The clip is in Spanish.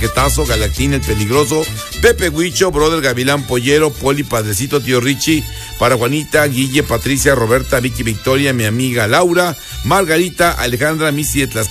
Tarjetazo, Galactín, El Peligroso, Pepe Huicho, Brother Gavilán Pollero, Poli, Padrecito, Tío Richie, para Juanita, Guille, Patricia, Roberta, Vicky, Victoria, mi amiga Laura, Margarita, Alejandra, Missy de Tlaxcala,